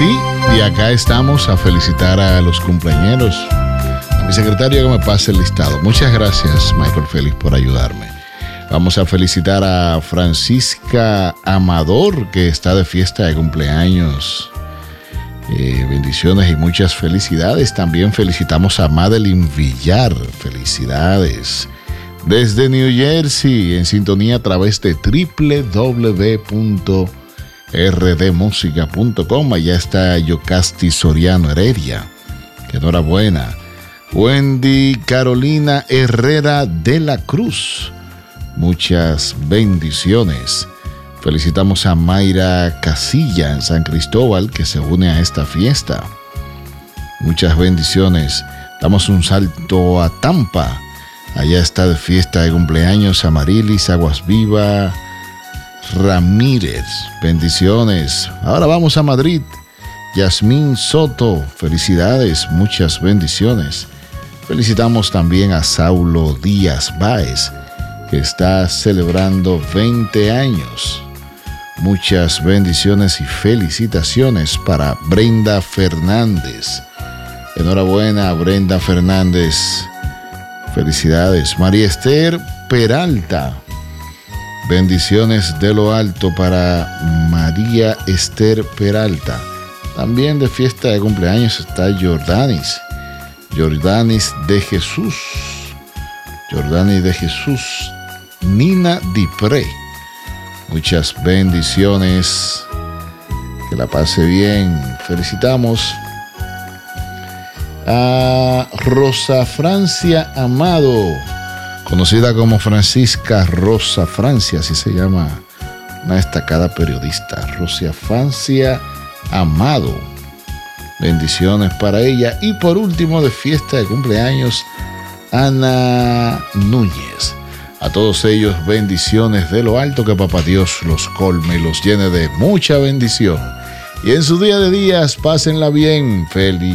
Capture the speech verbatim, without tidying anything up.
ti. Y acá estamos a felicitar a los cumpleañeros. A mi secretario que me pase el listado. Muchas gracias, Michael Félix, por ayudarme. Vamos a felicitar a Francisca Amador, que está de fiesta de cumpleaños. Eh, bendiciones y muchas felicidades. También felicitamos a Madeline Villar. Felicidades. Desde New Jersey, en sintonía a través de doble u doble u doble u punto r d música punto com. Allá está Yocasti Soriano Heredia. Que enhorabuena. Wendy Carolina Herrera de la Cruz. Muchas bendiciones. Felicitamos a Mayra Casilla en San Cristóbal, que se une a esta fiesta. Muchas bendiciones. Damos un salto a Tampa. Allá está de fiesta de cumpleaños Amarilis Aguas Viva Ramírez. Bendiciones. Ahora vamos a Madrid. Yasmín Soto. Felicidades. Muchas bendiciones. Felicitamos también a Saulo Díaz Báez, que está celebrando veinte años. Muchas bendiciones y felicitaciones para Brenda Fernández. Enhorabuena, Brenda Fernández. Felicidades. María Esther Peralta. Bendiciones de lo alto para María Esther Peralta. También de fiesta de cumpleaños está Jordanis. Jordanis de Jesús. Jordanis de Jesús. Nina Dipré. Muchas bendiciones. Que la pase bien. Felicitamos a Rosa Francia Amado, conocida como Francisca Rosa Francia, así se llama una destacada periodista. Rosa Francia Amado. Bendiciones para ella. Y por último, de fiesta de cumpleaños, Ana Núñez. A todos ellos, bendiciones de lo alto, que Papá Dios los colme y los llene de mucha bendición. Y en su día de días, pásenla bien. Feliz